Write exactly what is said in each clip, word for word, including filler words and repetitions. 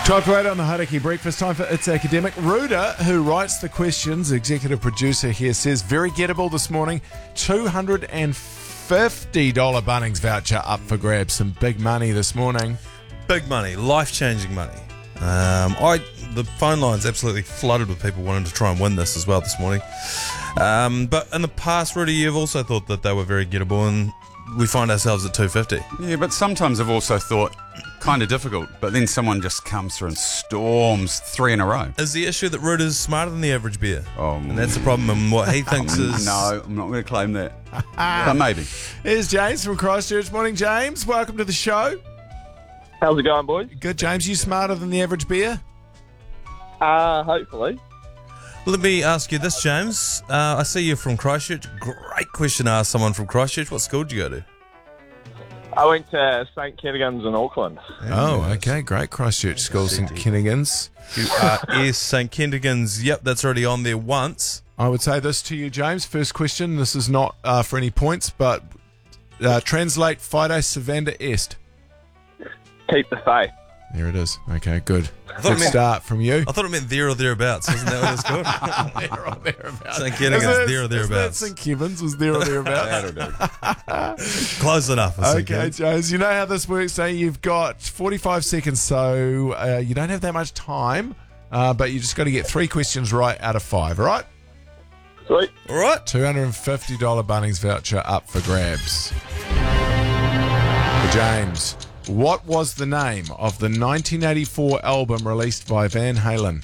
Time for eight on the Hauraki Breakfast. Time for It's Academic. Ruda, who writes the questions, executive producer here, says very gettable this morning. two hundred fifty dollars Bunnings voucher up for grabs. Some big money this morning. Big money, life-changing money. Um, I the phone line's absolutely flooded with people wanting to try and win this as well this morning. Um, but in the past, Rudy, you've also thought that they were very gettable, and we find ourselves at two hundred fifty. Yeah, but sometimes I've also thought kind of difficult, but then someone just comes through and storms three in a row. Is the issue that Ruda's smarter than the average bear? Oh, and that's the problem, and what he thinks is... No, I'm not going to claim that. But maybe. Here's James from Christchurch. Morning, James. Welcome to the show. How's it going, boys? Good, James. You smarter than the average bear? Uh, hopefully. Let me ask you this, James. Uh, I see you're from Christchurch. Great question to ask someone from Christchurch. What school did you go to? I went to Saint Kentigern's in Auckland. Oh, okay. Great. Christchurch School, Saint Kentigern's. You are yes, Saint Kentigern's. Yep, that's already on there once. I would say this to you, James. First question. This is not uh, for any points, but uh, translate Fide Savanda Est. Keep the faith. There it is. Okay, good. thought Good it meant- start from you. I thought it meant there or thereabouts. Isn't that what it's called? There or thereabouts. Saint Kentigern's, Isn't it- there or isn't that thereabouts. Saint Kevin's was there or thereabouts. That'll do. Close enough. I think, Okay, eh? James, you know how this works. So you've got forty-five seconds, so uh, you don't have that much time, uh, but you just got to get three questions right out of five, all right? Sweet. All right. two hundred fifty dollars Bunnings voucher up for grabs. For James, what was the name of the nineteen eighty-four album released by Van Halen?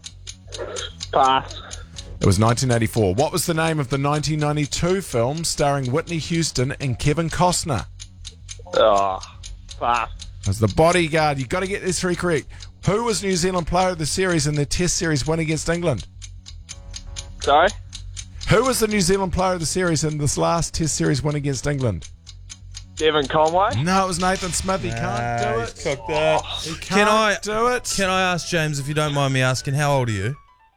Pass. It was nineteen eighty-four. What was the name of the nineteen ninety-two film starring Whitney Houston and Kevin Costner? Oh, pass. It was The Bodyguard. You've got to get these three correct. Who was New Zealand player of the series in their Test series win against England? Sorry? Who was the New Zealand player of the series in this last Test series win against England? Devon Conway? No, it was Nathan Smith. He can't do it. Cooked that. He can't Can I do it. Can I ask James, if you don't mind me asking, how old are you?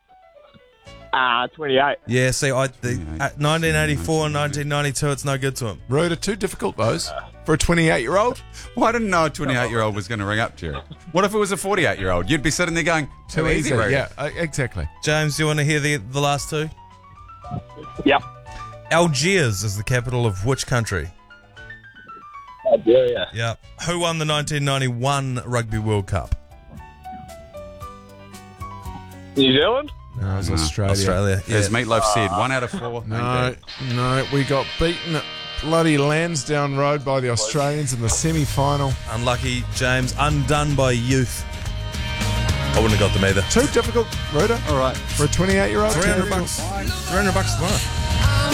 Ah, twenty-eight. Yeah, see, I the, uh, nineteen eighty-four and nineteen ninety-two, it's no good to him. Ruda, too difficult, those. For a twenty-eight-year-old? Well, I didn't know a twenty-eight-year-old was going to ring up to you. What if it was a forty-eight-year-old? You'd be sitting there going, too easy, Rudy. Yeah, uh, exactly. James, do you want to hear the the last two? Yep. Algiers is the capital of which country? Algeria. Yeah. Who won the nineteen ninety-one Rugby World Cup? New Zealand? No, it was No, Australia. Australia. As Yeah. Meatloaf said, one out of four. ain't No, bad. no, we got beaten at bloody Lansdowne Road by the Australians in the semi-final. Unlucky, James. Undone by youth. I wouldn't have got them either. Too difficult, Ruda, All right. for a twenty-eight-year-old. three hundred bucks. three hundred bucks tomorrow.